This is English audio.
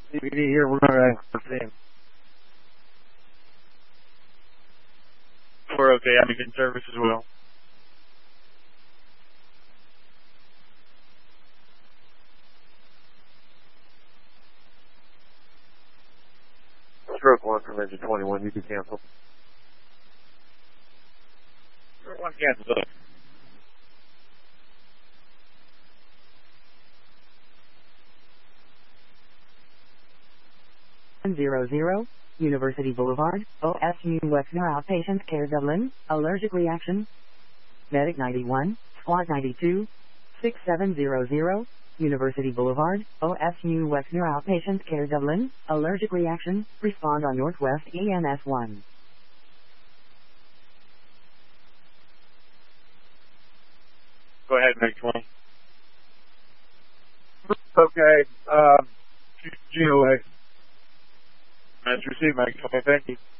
CBD here, we're going to team. We're okay. I'm in service as well. Stroke 1 from engine 21, you can cancel. Stroke 1 cancel. 100, University Boulevard, OSU Wexner Outpatient Care Dublin, allergic reaction. Medic 91, Squad 92, 6700, University Boulevard, OSU Wexner Outpatient Care Dublin, allergic reaction, respond on Northwest EMS 1. Go ahead, Medic 20. Okay, GOA. That's received, Medic 20. Thank you.